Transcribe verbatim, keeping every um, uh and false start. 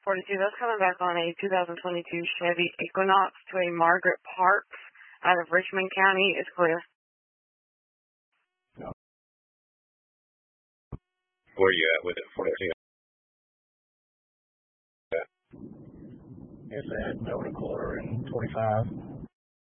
forty-two, that's coming back on a two thousand twenty-two Chevy Equinox to a Margaret Parks out of Richmond County. It's clear. Where you at with it? forty-two. It's at Melbourne Quarter and twenty-five.